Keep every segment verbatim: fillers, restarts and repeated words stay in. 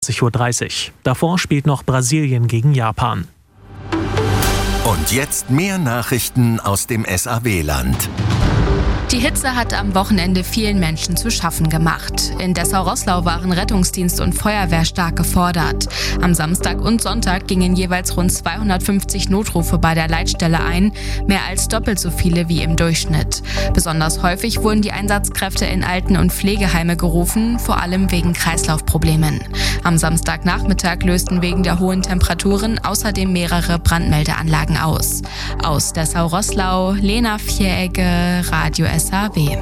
zwanzig Uhr dreißig. Davor spielt noch Brasilien gegen Japan. Und jetzt mehr Nachrichten aus dem S A W-Land. Die Hitze hat am Wochenende vielen Menschen zu schaffen gemacht. In Dessau-Roßlau waren Rettungsdienst und Feuerwehr stark gefordert. Am Samstag und Sonntag gingen jeweils rund zweihundertfünfzig Notrufe bei der Leitstelle ein, mehr als doppelt so viele wie im Durchschnitt. Besonders häufig wurden die Einsatzkräfte in Alten- und Pflegeheime gerufen, vor allem wegen Kreislaufproblemen. Am Samstagnachmittag lösten wegen der hohen Temperaturen außerdem mehrere Brandmeldeanlagen aus. Aus Dessau-Roßlau, Lena Vieregge, Radio S A W.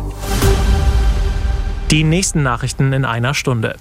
Die nächsten Nachrichten in einer Stunde.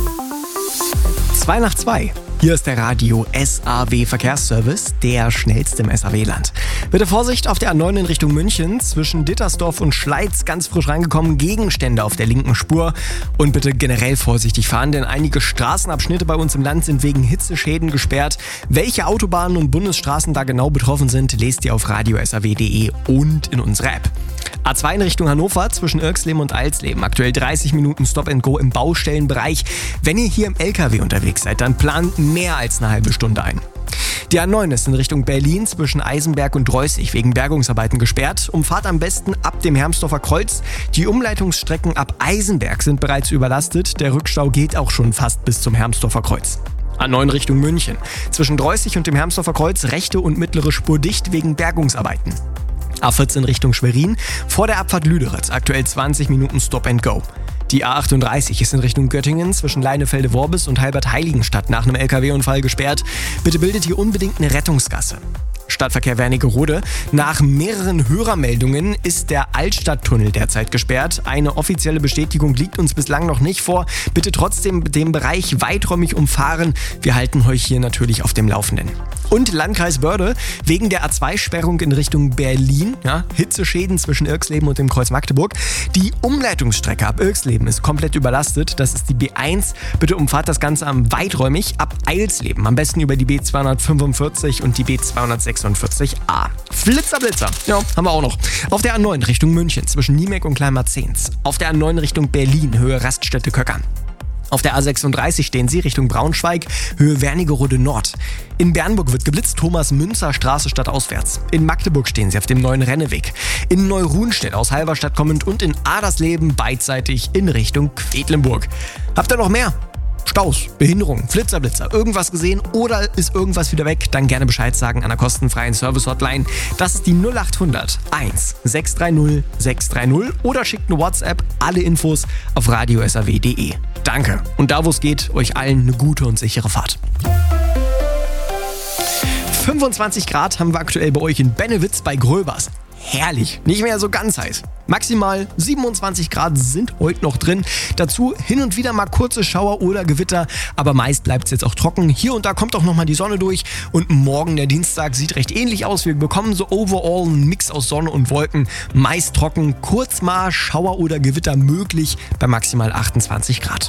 zwei nach zwei. Hier ist der Radio S A W Verkehrsservice, der schnellste im S A W-Land. Bitte Vorsicht auf der A neun in Richtung München. Zwischen Dittersdorf und Schleiz ganz frisch reingekommen, Gegenstände auf der linken Spur. Und bitte generell vorsichtig fahren, denn einige Straßenabschnitte bei uns im Land sind wegen Hitzeschäden gesperrt. Welche Autobahnen und Bundesstraßen da genau betroffen sind, lest ihr auf radio s a w punkt d e und in unserer App. A zwei in Richtung Hannover zwischen Irxleben und Alsleben. Aktuell dreißig Minuten Stop and Go im Baustellenbereich. Wenn ihr hier im L K W unterwegs seid, dann plant mehr als eine halbe Stunde ein. Die A neun ist in Richtung Berlin zwischen Eisenberg und Reußig wegen Bergungsarbeiten gesperrt. Umfahrt am besten ab dem Hermsdorfer Kreuz. Die Umleitungsstrecken ab Eisenberg sind bereits überlastet. Der Rückstau geht auch schon fast bis zum Hermsdorfer Kreuz. A neun Richtung München. Zwischen Reußig und dem Hermsdorfer Kreuz rechte und mittlere Spur dicht wegen Bergungsarbeiten. A vierzehn Richtung Schwerin, vor der Abfahrt Lüderitz, aktuell zwanzig Minuten Stop and Go. Die A achtunddreißig ist in Richtung Göttingen zwischen Leinefelde-Worbis und Halbert-Heiligenstadt nach einem L K W-Unfall gesperrt. Bitte bildet hier unbedingt eine Rettungsgasse. Stadtverkehr Wernigerode. Nach mehreren Hörermeldungen ist der Altstadttunnel derzeit gesperrt. Eine offizielle Bestätigung liegt uns bislang noch nicht vor. Bitte trotzdem den Bereich weiträumig umfahren. Wir halten euch hier natürlich auf dem Laufenden. Und Landkreis Börde, wegen der A zwei Sperrung in Richtung Berlin, ja, Hitzeschäden zwischen Irxleben und dem Kreuz Magdeburg. Die Umleitungsstrecke ab Irxleben ist komplett überlastet. Das ist die B eins. Bitte umfahrt das Ganze am weiträumig ab Eilsleben. Am besten über die B zweihundertfünfundvierzig und die B zweihundertsechsundvierzig a. Flitzer, Blitzer. Ja, haben wir auch noch. Auf der A neun Richtung München zwischen Niemek und Kleinmarzens. Auf der A neun Richtung Berlin, Höhe Raststätte Köckern. Auf der A sechsunddreißig stehen sie Richtung Braunschweig, Höhe Wernigerode Nord. In Bernburg wird geblitzt, Thomas-Münzer-Straße stadtauswärts. In Magdeburg stehen sie auf dem neuen Renneweg. In Neuruhnstedt aus Halberstadt kommend und in Adersleben beidseitig in Richtung Quedlinburg. Habt ihr noch mehr? Staus, Behinderung, Flitzer, Blitzer, irgendwas gesehen oder ist irgendwas wieder weg, dann gerne Bescheid sagen an der kostenfreien Service-Hotline. Das ist die null acht hundert eins sechs drei null sechs drei null oder schickt eine WhatsApp. Alle Infos auf radio s a w punkt d e. Danke und da wo es geht, euch allen eine gute und sichere Fahrt. fünfundzwanzig Grad haben wir aktuell bei euch in Bennewitz bei Gröbers. Herrlich, nicht mehr so ganz heiß. Maximal siebenundzwanzig Grad sind heute noch drin. Dazu hin und wieder mal kurze Schauer oder Gewitter, aber meist bleibt es jetzt auch trocken. Hier und da kommt auch nochmal die Sonne durch und morgen, der Dienstag, sieht recht ähnlich aus. Wir bekommen so overall einen Mix aus Sonne und Wolken, meist trocken, kurz mal Schauer oder Gewitter möglich bei maximal achtundzwanzig Grad.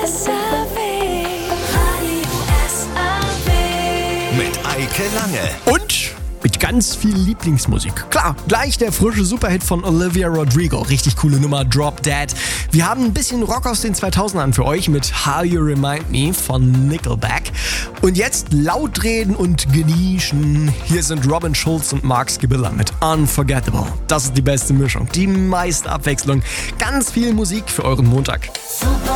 Mit Eike Lange. Und mit ganz viel Lieblingsmusik. Klar, gleich der frische Superhit von Olivia Rodrigo. Richtig coole Nummer, Drop Dead. Wir haben ein bisschen Rock aus den zweitausendern für euch mit How You Remind Me von Nickelback. Und jetzt laut reden und genießen. Hier sind Robin Schulz und Mark Skibilla mit Unforgettable. Das ist die beste Mischung, die meiste Abwechslung. Ganz viel Musik für euren Montag.